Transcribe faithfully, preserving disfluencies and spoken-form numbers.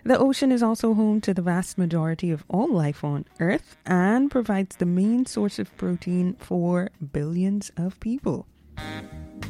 The ocean is also home to the vast majority of all life on Earth and provides the main source of protein for billions of people.